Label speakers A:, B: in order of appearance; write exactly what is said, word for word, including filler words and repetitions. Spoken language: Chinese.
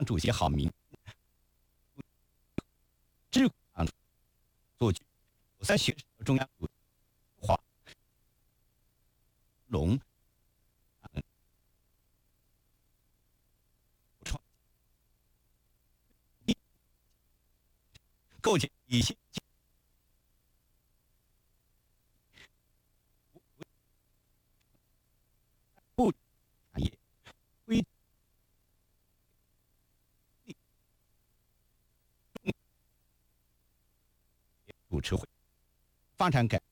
A: 主席好名，智库做举，三学社中央主席华龙。构建一些不产业规主持会发展改